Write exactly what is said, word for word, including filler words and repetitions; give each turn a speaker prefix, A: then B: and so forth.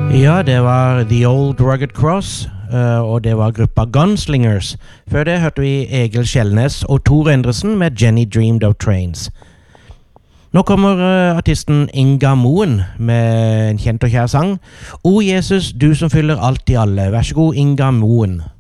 A: Ja, det var The Old Rugged Cross, uh, og det var gruppa Gunslingers. Før det hørte vi Egil Kjellnes og Tor Endresen med Jenny Dreamed of Trains. Nå kommer uh, artisten Inga Moen med en kjent og kjær sang. O Jesus, du som fyller alt i alle. Vær så god, Inga Moen.